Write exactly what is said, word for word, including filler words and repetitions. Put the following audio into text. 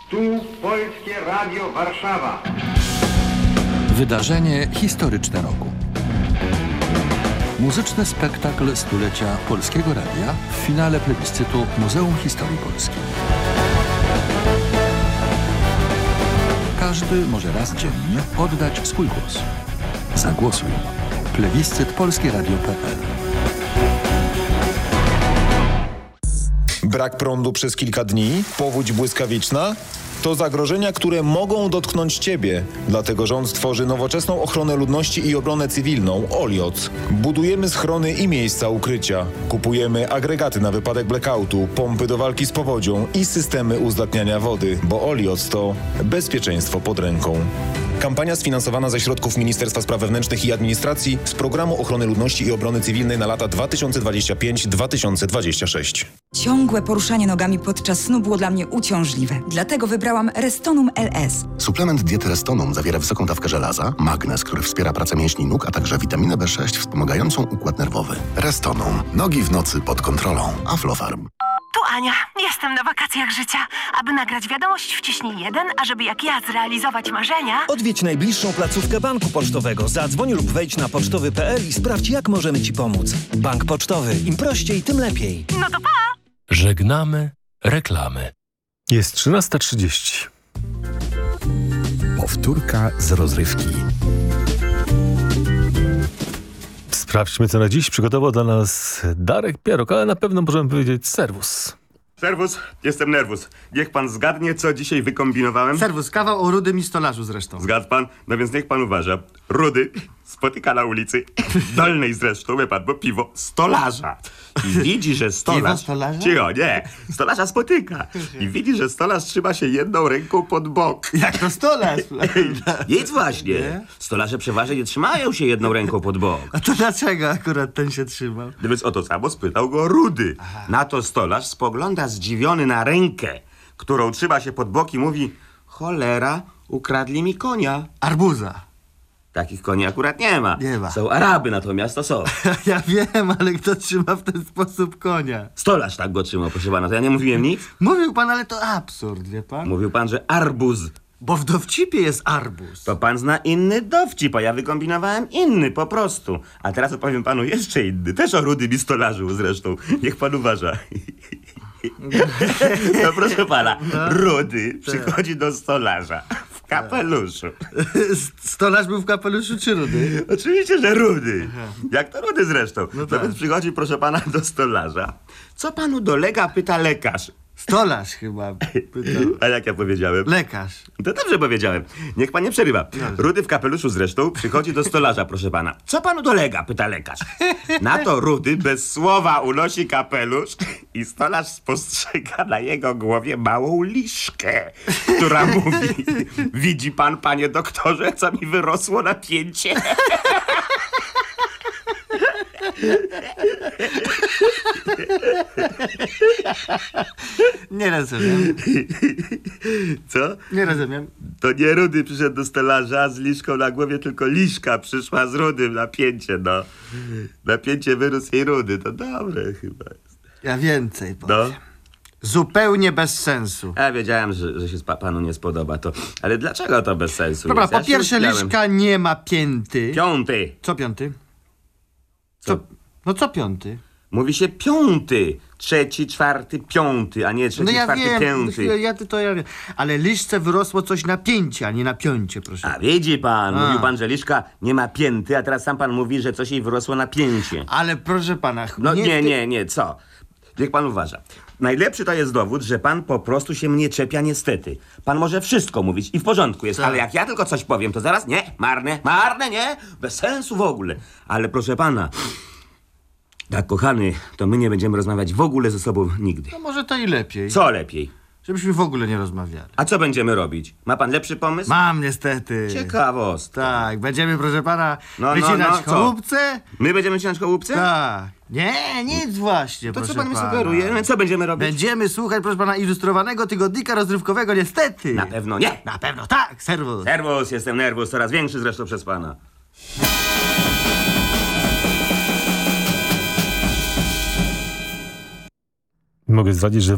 Tu Polskie Radio Warszawa. Wydarzenie historyczne roku. Muzyczny spektakl stulecia Polskiego Radia w finale plebiscytu Muzeum Historii Polski. Każdy może raz dziennie oddać swój głos. Zagłosuj. Plebiscyt polskie radio kropka pe el. Brak prądu przez kilka dni? Powódź błyskawiczna? To zagrożenia, które mogą dotknąć Ciebie. Dlatego rząd tworzy nowoczesną ochronę ludności i obronę cywilną OLIOC. Budujemy schrony i miejsca ukrycia. Kupujemy agregaty na wypadek blackoutu, pompy do walki z powodzią i systemy uzdatniania wody, bo OLIOC to bezpieczeństwo pod ręką. Kampania sfinansowana ze środków Ministerstwa Spraw Wewnętrznych i Administracji z Programu Ochrony Ludności i Obrony Cywilnej na lata dwa tysiące dwudziesty piąty do dwa tysiące dwudziestego szóstego. Ciągłe poruszanie nogami podczas snu było dla mnie uciążliwe. Dlatego wybrałam Restonum L S. Suplement diety Restonum zawiera wysoką dawkę żelaza, magnez, który wspiera pracę mięśni nóg, a także witaminę B sześć wspomagającą układ nerwowy. Restonum. Nogi w nocy pod kontrolą. Aflofarm. Tu Ania. Jestem na wakacjach życia. Aby nagrać wiadomość, wciśnij jeden, a żeby jak ja zrealizować marzenia... Odwiedź najbliższą placówkę banku pocztowego. Zadzwoń lub wejdź na pocztowy kropka pe el i sprawdź, jak możemy Ci pomóc. Bank pocztowy. Im prościej, tym lepiej. No to pa! Żegnamy reklamy. Jest trzynasta trzydzieści. Powtórka z rozrywki. Sprawdźmy, co na dziś przygotował dla nas Darek Pierok, ale na pewno możemy powiedzieć serwus. Serwus, jestem nerwus. Niech pan zgadnie, co dzisiaj wykombinowałem. Serwus, kawał o rudym i stolarzu zresztą. Zgadł pan? No więc niech pan uważa. Rudy spotyka na ulicy, dolnej zresztą, wie pan, bo piwo stolarza. I widzi, że stolarz... Piwo stolarza? Cicho, nie. Stolarza spotyka. I widzi, że stolarz trzyma się jedną ręką pod bok. Jak to stolarz? Nic właśnie. Nie? Stolarze przeważnie nie trzymają się jedną ręką pod bok. A to dlaczego akurat ten się trzymał? No więc o to samo spytał go Rudy. Aha. Na to stolarz spogląda zdziwiony na rękę, którą trzyma się pod bok i mówi: cholera, ukradli mi konia. Arbuza. Takich koni akurat nie ma. Nie ma. Są Araby, natomiast to są. Ja wiem, ale kto trzyma w ten sposób konia? Stolarz tak go trzymał, proszę pana. To ja nie mówiłem nic? Mówił pan, ale to absurd, wie pan? Mówił pan, że arbuz. Bo w dowcipie jest arbuz. To pan zna inny dowcip, a ja wykombinowałem inny, po prostu. A teraz opowiem panu jeszcze inny. Też o rudym i stolarzu zresztą. Niech pan uważa. No proszę pana, no. Rudy przychodzi do stolarza w kapeluszu. Stolarz był w kapeluszu czy Rudy? Oczywiście, że Rudy. Aha. Jak to Rudy zresztą. No, no tak. Więc przychodzi, proszę pana, do stolarza. Co panu dolega, pyta lekarz. Stolarz chyba pytał. A jak ja powiedziałem? Lekarz. To dobrze powiedziałem. Niech pan nie przerywa. Rudy w kapeluszu zresztą przychodzi do stolarza, proszę pana. Co panu dolega? Pyta lekarz. Na to Rudy bez słowa unosi kapelusz i stolarz spostrzega na jego głowie małą liszkę, która mówi: widzi pan, panie doktorze, co mi wyrosło na pięcie? Nie rozumiem. Co? Nie rozumiem. To nie Rudy przyszedł do stolarza z liszką na głowie, tylko liszka przyszła z Rudym na pięcie, no. Na pięcie wyrósł jej Rudy, to dobre chyba jest. Ja więcej powiem. No. Zupełnie bez sensu. Ja wiedziałem, że, że się pa panu nie spodoba to. Ale dlaczego to bez sensu Dobra, jest? po Ja pierwsze liszka nie ma pięty. Piąty. Co piąty? Co? co? No co piąty? Mówi się piąty. Trzeci, czwarty, piąty, a nie trzeci, no ja czwarty, wiem, piąty. Ja, ja to ja wiem. Ale liszce wyrosło coś na pięcie, a nie na piącie, proszę. A widzi pan, a. mówił pan, że liszka nie ma pięty, a teraz sam pan mówi, że coś jej wyrosło na pięcie. Ale proszę pana... No nie, nie, ty... nie, nie, co? Niech pan uważa. Najlepszy to jest dowód, że pan po prostu się mnie czepia niestety. Pan może wszystko mówić i w porządku jest, tak. Ale jak ja tylko coś powiem, to zaraz nie, marne, marne, nie, bez sensu w ogóle. Ale proszę pana... Tak, kochany, to my nie będziemy rozmawiać w ogóle ze sobą nigdy. No może to i lepiej. Co lepiej? Żebyśmy w ogóle nie rozmawiali. A co będziemy robić? Ma pan lepszy pomysł? Mam niestety. Ciekawostka. Tak, będziemy, proszę pana, no, wycinać no, no, chałupce. My będziemy wycinać chałupce? Tak. Nie, nic właśnie, to proszę co pan mi pana. sugeruje? No, co będziemy robić? Będziemy słuchać, proszę pana, ilustrowanego tygodnika rozrywkowego, niestety. Na pewno nie. Na pewno tak, serwus. Serwus, jestem nerwus, coraz większy zresztą przez pana. Mogę zdradzić, że